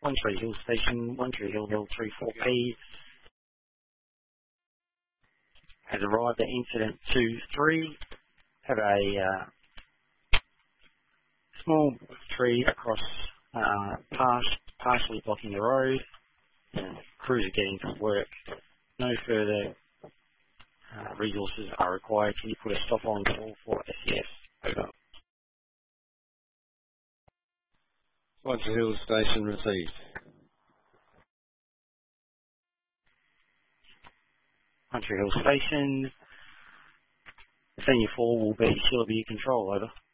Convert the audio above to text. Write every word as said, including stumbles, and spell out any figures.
One Tree Hill Station, One Tree Hill Hill three four P has arrived at incident two three. Have a uh, small tree across, uh, past, partially blocking the road. And crews are getting to work. No further uh, resources are required. Can you put a stop on call for S E S? Over. One Tree Hill Station received. One Tree Hill Station. Senior four will be Shillabee Control, over.